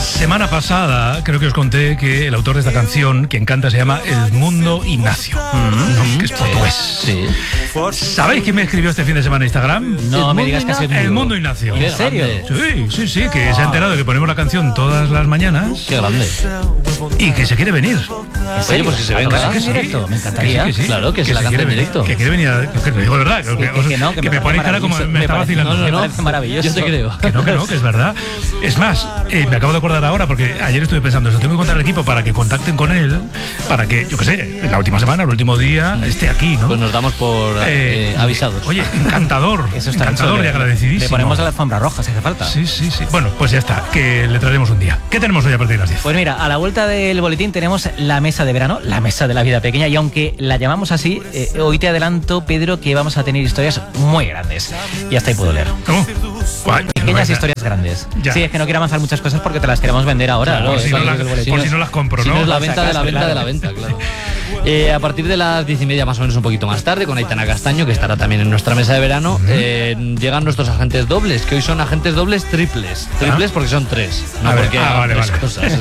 semana pasada creo que os conté que el autor de esta canción, quien canta, se llama Edmundo Ignacio, que es portugués. Sí. ¿Sabéis quién me escribió este fin de semana en Instagram? No me digas que ha sido Edmundo Ignacio. ¿En serio? Sí, que se ha enterado de que ponemos la canción todas las mañanas. Qué grande. Y que se quiere venir. ¿En serio? Pues que se venga. ¿En directo? Me encantaría. Que sí. Claro, que se la cante en directo. Que quiere venir que lo digo de verdad. Que me pone cara como me está vacilando. Me parece maravilloso. Yo te creo. Que es verdad. Es más, me acabo de acordar ahora, porque ayer estuve pensando eso, tengo que contar al equipo para que contacten con él, para que, yo qué sé, la última semana, el último día, esté aquí, ¿no? Pues nos damos por avisados. Oye, encantador. Eso está encantador y agradecidísimo. Le ponemos a la alfombra roja si hace falta. Sí. Bueno, pues ya está, que le traeremos un día. ¿Qué tenemos hoy a partir de las 10? Pues mira, a la vuelta del boletín tenemos la mesa de verano, la mesa de la vida pequeña, y aunque la llamamos así, hoy te adelanto, Pedro, que vamos a tener historias muy grandes. Y hasta ahí puedo leer. ¿Cómo? Pequeñas historias grandes. Ya. Sí, es que no quiero avanzar muchas cosas porque te las queremos vender ahora. Claro, Por si no las compro, Si ¿no? no es la venta de la venta de la venta, claro. A partir de las 10:30, más o menos un poquito más tarde, con Aitana Castaño, que estará también en nuestra mesa de verano, llegan nuestros agentes dobles, que hoy son agentes dobles triples. Triples porque son 3, no porque vale. cosas.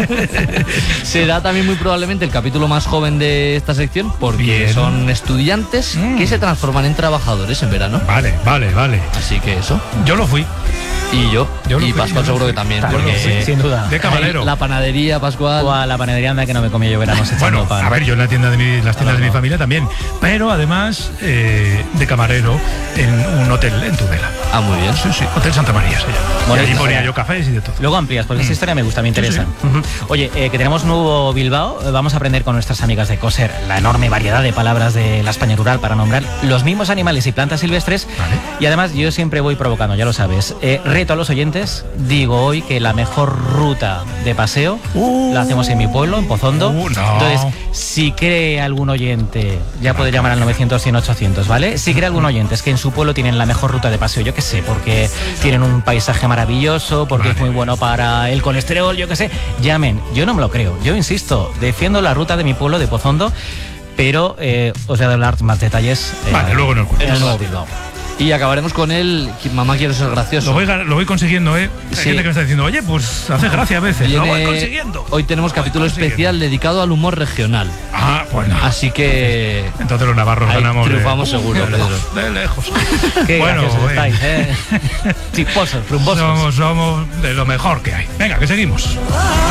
Será también muy probablemente el capítulo más joven de esta sección, porque son estudiantes que se transforman en trabajadores en verano. Vale. Así que eso. Yo lo fui. Y yo lo y fui, Pascual seguro que también, Claro, porque sin duda. De camarero. la panadería, Pascual. O a la panadería anda que no me comía yo veranos echando Bueno, pan. a ver, yo en las tiendas de mi familia también, pero además de camarero en un hotel en Tudela. Ah, muy bien. Sí, Hotel Santa María se llama. Bonito. Y allí ponía yo cafés y de todo. Luego amplías, porque esta historia me gusta, me interesa. Oye, que tenemos nuevo Bilbao, vamos a aprender con nuestras amigas de Coser la enorme variedad de palabras de la España rural para nombrar los mismos animales y plantas silvestres. Vale. Y además yo siempre voy provocando, ya lo sabes. Reto a los oyentes, digo hoy que la mejor ruta de paseo la hacemos en mi pueblo, en Pozondo. No. Entonces, si cree algún oyente, ya puede llamar al 900 100 800, ¿vale? Si cree algún oyente es que en su pueblo tienen la mejor ruta de paseo, yo qué sé, porque tienen un paisaje maravilloso, porque es muy bueno para el colesterol, yo qué sé, llamen. Yo no me lo creo, yo insisto, defiendo la ruta de mi pueblo de Pozondo, pero os voy a dar más detalles. Vale, luego nos cuentas. en el nuevo Bilbao. Y acabaremos con él. Mamá, quiero ser gracioso. Lo voy consiguiendo, ¿eh? Hay Sí. gente que me está diciendo, oye, pues hace gracia a veces. Lo voy consiguiendo. Hoy tenemos capítulo especial dedicado al humor regional. Ah, bueno. Así que Entonces los navarros ahí ganamos. triunfamos seguro, Pedro. De lejos. Qué Bueno, graciosos estáis, Chisposos, rumbosos. somos de lo mejor que hay. Venga, que seguimos.